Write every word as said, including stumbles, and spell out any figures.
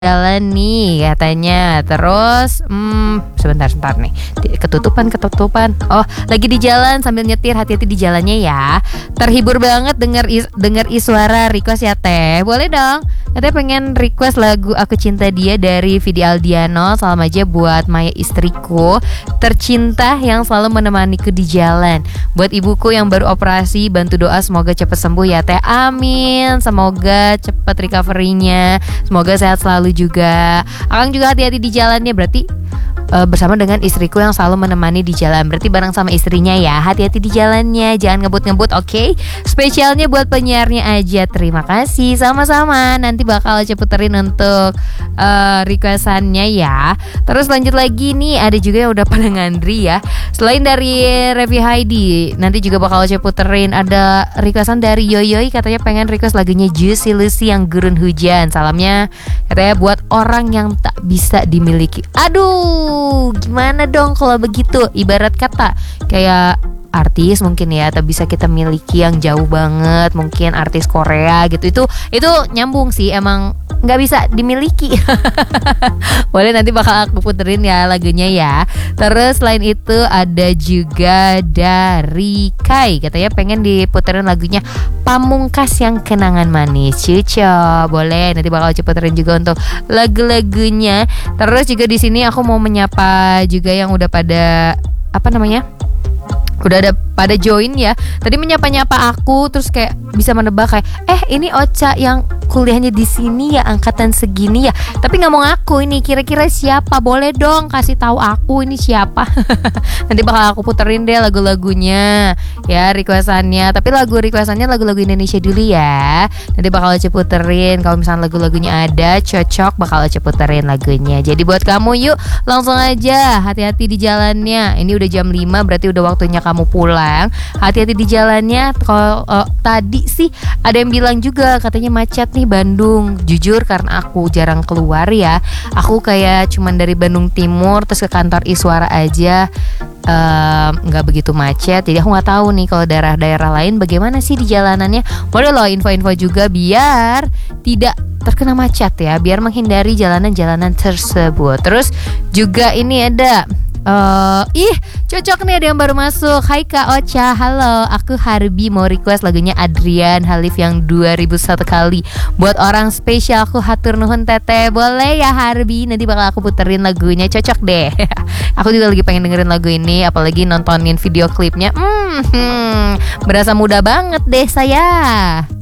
jalan nih katanya. Terus hmm, sebentar sebentar nih, ketutupan ketutupan. Oh, lagi di jalan sambil nyetir, hati-hati di jalannya ya. Terhibur banget denger is, denger Iswara request ya teh. Boleh dong. Katanya pengen request lagu Aku Cinta Dia dari Vidi Aldiano. Salam aja buat Maya istriku tercinta yang selalu menemaniku di jalan. Buat ibuku yang baru operasi, bantu doa semoga cepat sembuh ya teh. Amin. Semoga cepat recovery-nya. Semoga sehat selalu juga. Akang juga hati-hati di jalannya. Berarti uh, bersama dengan istriku yang selalu menemani di jalan. Berarti bareng sama istrinya ya. Hati-hati di jalannya, jangan ngebut-ngebut, oke? Okay? Spesialnya buat penyiarnya aja. Terima kasih. Sama-sama. Nanti bakal ceputerin untuk uh, requestannya ya. Terus lanjut lagi nih, ada juga yang udah pada ngandri ya. Selain dari Revi Heidi, nanti juga bakal ceputerin ada requestan dari Yoyoi, katanya pengen request lagunya Juicy Lucy yang Gurun Hujan. Salamnya katanya buat orang yang tak bisa dimiliki. Aduh, gimana dong kalau begitu? Ibarat kata kayak artis mungkin ya, atau bisa kita miliki yang jauh banget, mungkin artis Korea gitu. Itu itu nyambung sih, emang nggak bisa dimiliki. Boleh, nanti bakal aku puterin ya lagunya ya. Terus selain itu ada juga dari Kai, katanya pengen diputerin lagunya Pamungkas yang Kenangan Manis. Cuco, boleh, nanti bakal puterin juga untuk lagu-lagunya. Terus juga di sini aku mau menyapa juga yang udah pada apa namanya? Udah ada pada join ya. Tadi menyapa-nyapa aku, terus kayak bisa menebak kayak eh ini Ocha yang kuliahnya di sini ya, angkatan segini ya. Tapi nggak mau ngaku ini kira-kira siapa. Boleh dong kasih tahu aku ini siapa. Nanti bakal aku puterin deh lagu-lagunya ya, requestannya. Tapi lagu requestannya lagu-lagu Indonesia dulu ya. Nanti bakal aku puterin. Kalau misalnya lagu-lagunya ada cocok, bakal aku puterin lagunya. Jadi buat kamu yuk langsung aja, hati-hati di jalannya. Ini udah jam lima, berarti udah waktunya kamu pulang. Hati-hati di jalannya. Kalau uh, tadi sih ada yang bilang juga katanya macet nih Bandung. Jujur karena aku jarang keluar ya, aku kayak cuman dari Bandung Timur terus ke kantor Iswara aja, nggak um, begitu macet. Jadi aku nggak tahu nih kalau daerah-daerah lain bagaimana sih di jalanannya. Boleh loh info-info juga biar tidak terkena macet ya, biar menghindari jalanan-jalanan tersebut. Terus juga ini ada Uh, ih cocok nih, ada yang baru masuk. Hai Kak Ocha, halo, aku Harbi, mau request lagunya Adrian Halif yang dua ribu satu kali. Buat orang spesial aku hatur nuhun teteh. Boleh ya Harbi, nanti bakal aku puterin lagunya, cocok deh. Aku juga lagi pengen dengerin lagu ini, apalagi nontonin video klipnya. hmm, hmm, Berasa muda banget deh saya.